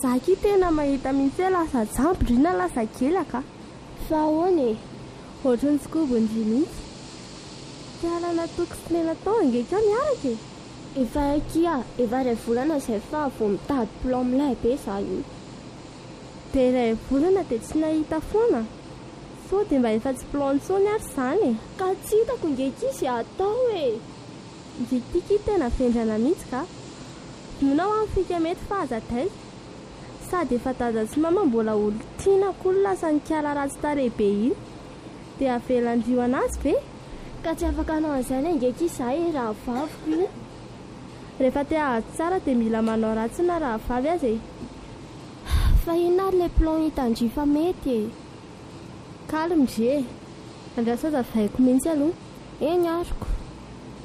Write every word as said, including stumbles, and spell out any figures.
Zaky tena mahita mihitsy hoe lasa jambodry na lasa gelaka. Fa ahoana e? Ohatrany tsy kobondry mihitsy. Tialana toky sy nena tao angeka miaraka e. Efa kia, efa iray volana izay fa vao mitady plan milay be za io. Dia iray volana dia tsy nahita foana. So dia mba efa tsy plan intsony ary izany e. Ka tsy hitako ngeka izy atao e. Njitika tena vendrana mihitsy ka. Nonao amin'ny fika mety fahazaday. Sady efa dada sy mama mbola olo tiana koa lasa nikiala ratsy tarehy be iny. Dia avelandrio anazy ve? Ka tsy afaka hanao an'izany ngeka izahay raha vaviko io. Rehefa te ahady tsara dia mila manao ratsy na raha vavy azy e. Fa ino ary ilay plan hitandry fa mety e. Kalmy ndre. Andrasa zavaiko mihitsy aloha. Eny ariko.